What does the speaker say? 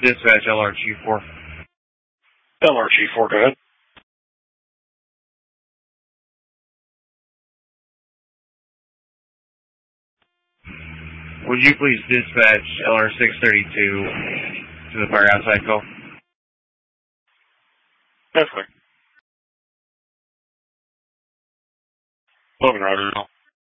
Dispatch LRG4. LRG4, go ahead. Would you please dispatch LR632 to the fire outside call? That's clear. Moving right now.